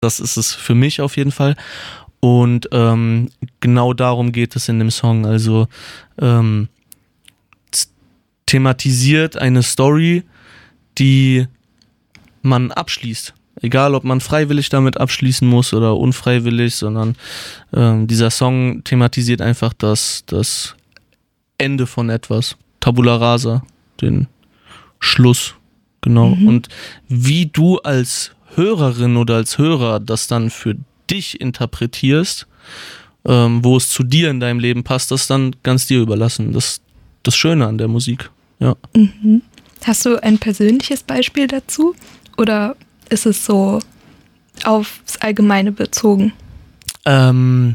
Das ist es für mich auf jeden Fall. Und genau darum geht es in dem Song. Also thematisiert eine Story, die man abschließt. Egal, ob man freiwillig damit abschließen muss oder unfreiwillig, sondern dieser Song thematisiert einfach das Ende von etwas. Tabula rasa, den Schluss, genau. Und wie du als Hörerin oder als Hörer das dann für dich interpretierst, wo es zu dir in deinem Leben passt, das dann ganz dir überlassen. Das Schöne an der Musik, ja. Hast du ein persönliches Beispiel dazu? Oder ist es so aufs Allgemeine bezogen? Naja,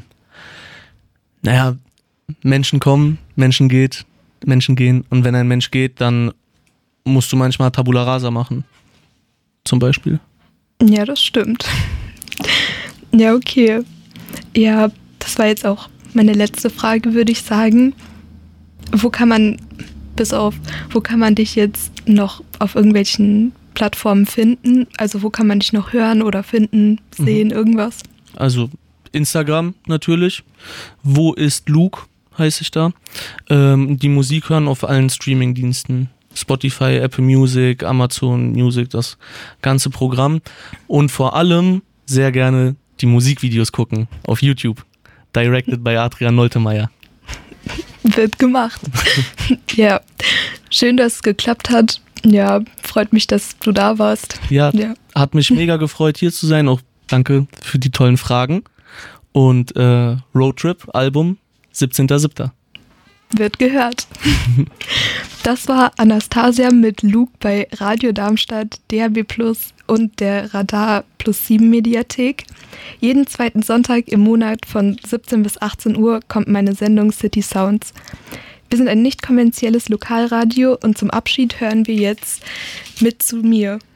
Menschen kommen, Menschen gehen. Und wenn ein Mensch geht, dann musst du manchmal Tabula rasa machen. Zum Beispiel. Ja, das stimmt. Ja, okay. Ja, das war jetzt auch meine letzte Frage, würde ich sagen. Wo kann man dich jetzt noch auf irgendwelchen Plattformen finden? Also wo kann man dich noch hören oder finden, sehen, irgendwas? Also Instagram natürlich. Wo ist Luke, heiße ich da. Die Musik hören auf allen Streamingdiensten. Spotify, Apple Music, Amazon Music, das ganze Programm. Und vor allem sehr gerne die Musikvideos gucken auf YouTube. Directed by Adrian Noltemeyer. Wird gemacht. Ja, schön, dass es geklappt hat. Ja, freut mich, dass du da warst. Ja, hat mich mega gefreut, hier zu sein. Auch danke für die tollen Fragen. Und Roadtrip, Album, 17.07. Wird gehört. Das war Anastasia mit Luke bei Radio Darmstadt, DAB+ und der Radar +7 Mediathek. Jeden zweiten Sonntag im Monat von 17 bis 18 Uhr kommt meine Sendung City Sounds. Wir sind ein nicht kommerzielles Lokalradio und zum Abschied hören wir jetzt Mit zu mir.